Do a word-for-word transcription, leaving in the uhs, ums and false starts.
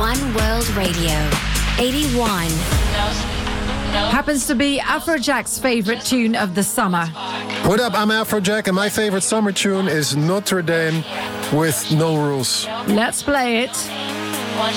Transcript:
One World Radio. eighty-one. Happens to be Afrojack's favorite tune of the summer. What up, I'm Afrojack, and my favorite summer tune is Notre Dame with No Rules. Let's play it.